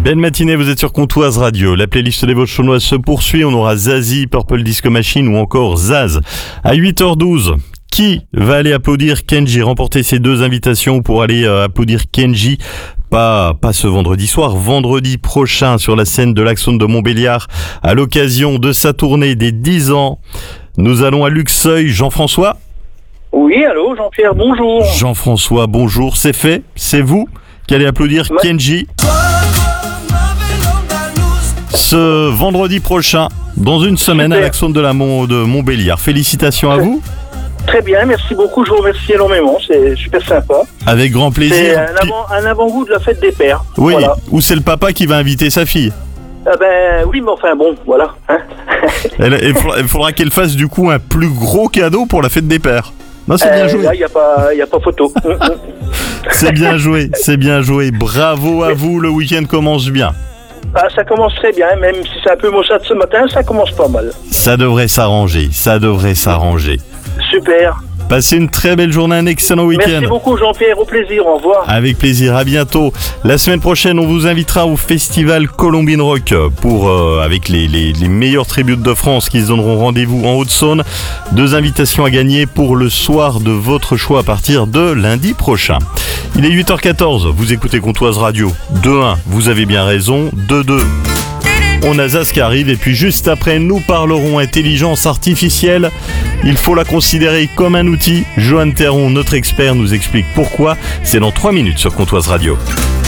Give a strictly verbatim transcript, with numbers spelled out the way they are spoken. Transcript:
Belle matinée, vous êtes sur Comtoise Radio. La playlist des votes chaunoises se poursuit. On aura Zazie, Purple Disco Machine ou encore Zaz. À huit heures douze, qui va aller applaudir Kenji, remporter ces deux invitations pour aller euh, applaudir Kenji? Pas, pas ce vendredi soir, vendredi prochain sur la scène de l'Axone de Montbéliard à l'occasion de sa tournée des dix ans. Nous allons à Luxeuil. Jean-François? Oui, allô, Jean-Pierre, bonjour. Jean-François, bonjour. C'est fait? C'est vous qui allez applaudir ouais. Kenji ce vendredi prochain, dans une semaine, Super. À l'Axone de la Mont, de Montbéliard. Félicitations à vous. Très bien, merci beaucoup, je vous remercie énormément, c'est super sympa. Avec grand plaisir. C'est un, avant, un avant-goût de la fête des pères. Oui, voilà. Ou c'est le papa qui va inviter sa fille. Ah ben oui, mais enfin bon, voilà. Hein. Elle, il faudra, il faudra qu'elle fasse du coup un plus gros cadeau pour la fête des pères. Non, c'est euh, bien joué. Là, il n'y a pas, y a pas photo. C'est bien joué, c'est bien joué. Bravo à vous, le week-end commence bien. Ah, ça commence très bien, même si c'est un peu maussade ce matin, ça commence pas mal. Ça devrait s'arranger, ça devrait s'arranger. Super. Passez une très belle journée, un excellent week-end. Merci beaucoup Jean-Pierre, au plaisir, au revoir. Avec plaisir, à bientôt. La semaine prochaine, on vous invitera au festival Colombine Rock pour euh, avec les, les, les meilleurs tributes de France qui se donneront rendez-vous en Haute-Saône. Deux invitations à gagner pour le soir de votre choix à partir de lundi prochain. Il est huit heures quatorze, vous écoutez Comtoise Radio. deux un, vous avez bien raison. deux deux. On a Zaz qui arrive et puis juste après nous parlerons intelligence artificielle. Il faut la considérer comme un outil. Johan Théron, notre expert, nous explique pourquoi. C'est dans trois minutes sur Comtoise Radio.